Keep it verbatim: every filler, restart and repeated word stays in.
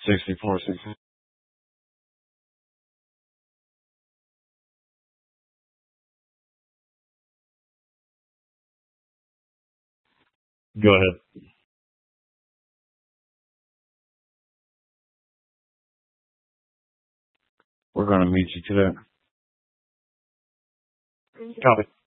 sixty-four, sixty. Go ahead. We're going to meet you today. Copy.